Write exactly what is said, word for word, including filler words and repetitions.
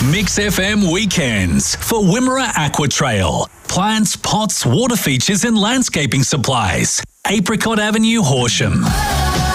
Mix F M Weekends for Wimmera Aqua Trail. Plants, pots, water features and landscaping supplies. Apricot Avenue, Horsham.